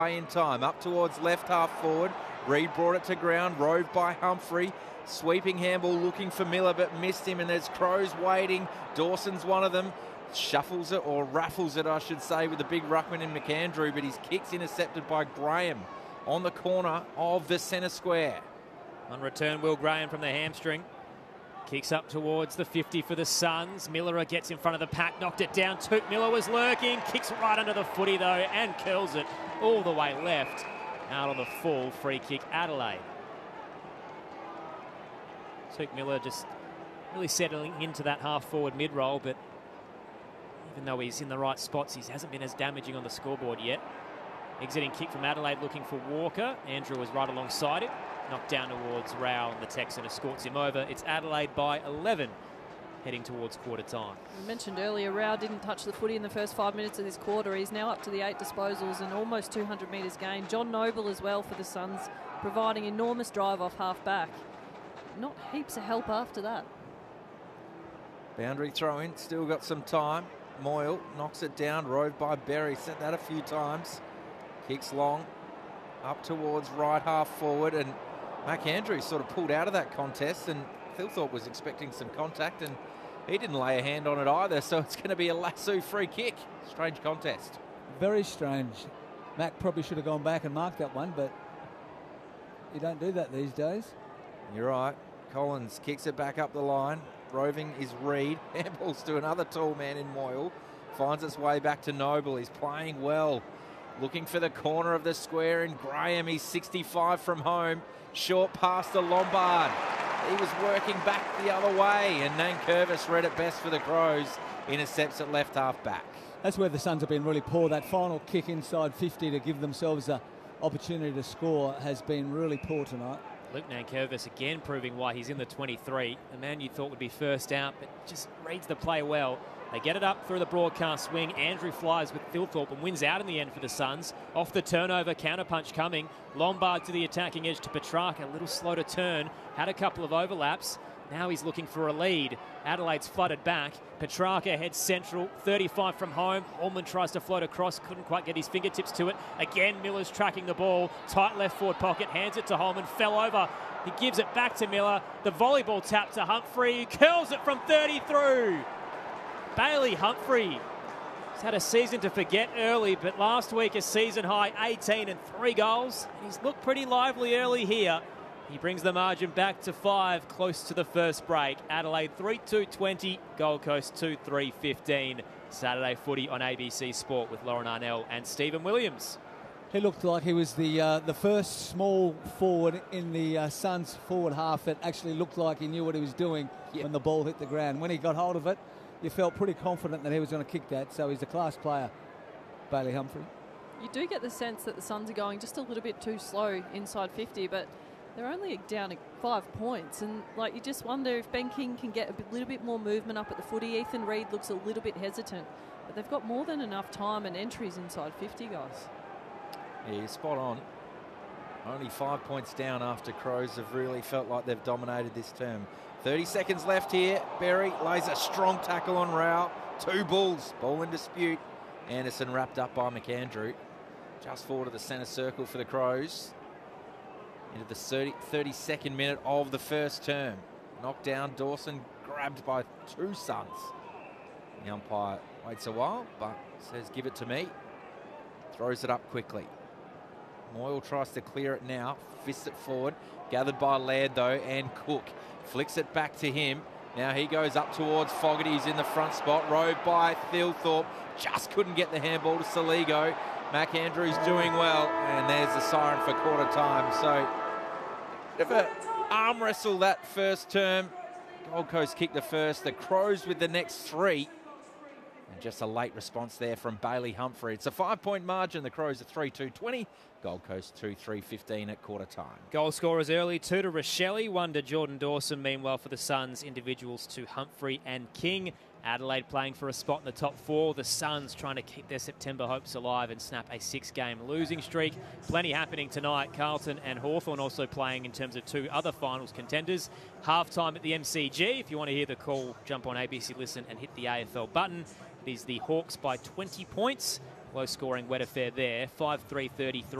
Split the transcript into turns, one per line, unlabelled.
in time, up towards left half forward. Reed brought it to ground, rove by Humphrey. Sweeping handball looking for Miller, but missed him, and there's Crows waiting. Dawson's one of them. Shuffles it, or raffles it, I should say, with the big ruckman in McAndrew, but his kick's intercepted by Graham on the corner of the centre square.
On return, Will Graham from the hamstring. Kicks up towards the 50 for the Suns. Miller gets in front of the pack, knocked it down. Touk Miller was lurking, kicks right under the footy though, and curls it all the way left. Out on the full, free kick, Adelaide. Touk Miller just really settling into that half-forward mid-roll, but even though he's in the right spots, he hasn't been as damaging on the scoreboard yet. Exiting kick from Adelaide looking for Walker. Andrew was right alongside him. Knocked down towards Rowell, and the Texan escorts him over. It's Adelaide by 11, heading towards quarter time.
You mentioned earlier, Rowell didn't touch the footy in the first 5 minutes of this quarter. He's now up to the 8 disposals and almost 200 metres gained. John Noble as well for the Suns, providing enormous drive off half-back. Not heaps of help after that.
Boundary throw in, still got some time. Moyle knocks it down, rove by Berry, sent that a few times. Kicks long, up towards right half forward, and McAndrew sort of pulled out of that contest, and Thilthorpe was expecting some contact, and he didn't lay a hand on it either, so it's going to be a lasso free kick. Strange contest.
Very strange. Mac probably should have gone back and marked that one, but you don't do that these days.
You're right. Collins kicks it back up the line. Roving is Reed. Handballs to another tall man in Moyle. Finds its way back to Noble. He's playing well. Looking for the corner of the square in Graham. He's 65 from home. Short pass to Lombard. He was working back the other way, and Nankervis read it best for the Crows. Intercepts at left half back.
That's where the Suns have been really poor. That final kick inside 50 to give themselves an opportunity to score has been really poor tonight.
Luke Nankervis again proving why he's in the 23. The man you thought would be first out, but just reads the play well. They get it up through the broadcast swing. Andrew flies with Thilthorpe and wins out in the end for the Suns. Off the turnover, counterpunch coming. Lombard to the attacking edge to Petrarca. A little slow to turn. Had a couple of overlaps. Now he's looking for a lead. Adelaide's flooded back. Petrarca heads central, 35 from home. Allman tries to float across, couldn't quite get his fingertips to it. Again, Miller's tracking the ball. Tight left forward pocket, hands it to Holman, fell over. He gives it back to Miller. The volleyball tap to Humphrey. He curls it from 30 through. Bailey Humphrey has had a season to forget early, but last week a season high 18 and 3 goals. He's looked pretty lively early here. He brings the margin back to 5, close to the first break. Adelaide 3-2-20, Gold Coast 2-3-15. Saturday footy on ABC Sport with Lauren Arnell and Stephen Williams.
He looked like he was the first small forward in the Suns forward half that actually looked like he knew what he was doing when the ball hit the ground. When he got hold of it, you felt pretty confident that he was going to kick that. So he's a class player, Bailey Humphrey.
You do get the sense that the Suns are going just a little bit too slow inside 50, but they're only down 5 points, and like you just wonder if Ben King can get a little bit more movement up at the footy. Ethan Reid looks a little bit hesitant, but they've got more than enough time and entries inside 50, guys.
Yeah, you're spot on. Only 5 points down after Crows have really felt like they've dominated this term. 30 seconds left here. Berry lays a strong tackle on Rowell. 2 Bulls, ball in dispute. Anderson wrapped up by McAndrew. Just forward of the centre circle for the Crows. Into the 32nd minute of the first term. Knocked down, Dawson grabbed by 2 Suns. The umpire waits a while, but says, give it to me. Throws it up quickly. Moyle tries to clear it now. Fists it forward. Gathered by Laird, though, and Cook. Flicks it back to him. Now he goes up towards Fogarty. He's in the front spot. Roved by Thilthorpe. Just couldn't get the handball to Saligo. McAndrew's doing well. And there's the siren for quarter time. So, bit of an arm wrestle that first term. Gold Coast kicked the first. The Crows with the next 3. And just a late response there from Bailey Humphrey. It's a 5-point margin. The Crows are 3-2-20. Gold Coast 2-3-15 at quarter time.
Goal scorers early, 2 to Rochelle, 1 to Jordan Dawson. Meanwhile for the Suns, individuals to Humphrey and King. Adelaide playing for a spot in the top 4. The Suns trying to keep their September hopes alive and snap a 6-game losing streak. Plenty happening tonight. Carlton and Hawthorn also playing in terms of 2 other finals contenders. Halftime at the MCG. If you want to hear the call, jump on ABC Listen and hit the AFL button. It is the Hawks by 20 points Low scoring wet affair there. 5-3-33.